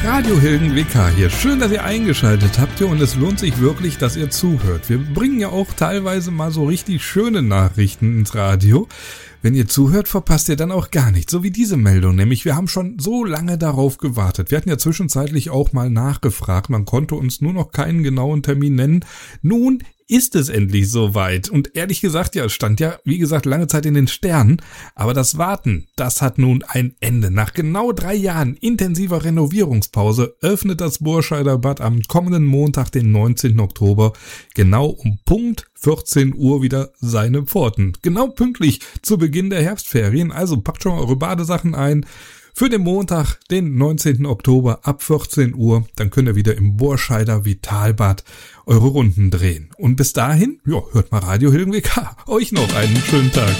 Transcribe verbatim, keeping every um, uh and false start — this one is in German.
Radio Hilgen W K hier. Schön, dass ihr eingeschaltet habt hier und es lohnt sich wirklich, dass ihr zuhört. Wir bringen ja auch teilweise mal so richtig schöne Nachrichten ins Radio. Wenn ihr zuhört, verpasst ihr dann auch gar nichts, so wie diese Meldung. Nämlich, wir haben schon so lange darauf gewartet. Wir hatten ja zwischenzeitlich auch mal nachgefragt. Man konnte uns nur noch keinen genauen Termin nennen. Nun ist es endlich soweit. Und ehrlich gesagt, ja, es stand ja, wie gesagt, lange Zeit in den Sternen. Aber das Warten, das hat nun ein Ende. Nach genau drei Jahren intensiver Renovierungspause öffnet das Burscheider Bad am kommenden Montag, den neunzehnten Oktober, genau um Punkt vierzehn Uhr wieder seine Pforten. Genau pünktlich zu Beginn der Herbstferien. Also packt schon mal eure Badesachen ein. Für den Montag, den neunzehnten Oktober ab vierzehn Uhr, dann könnt ihr wieder im Burscheider Vitalbad eure Runden drehen. Und bis dahin, ja, hört mal Radio Hilgen W K. Euch noch einen schönen Tag.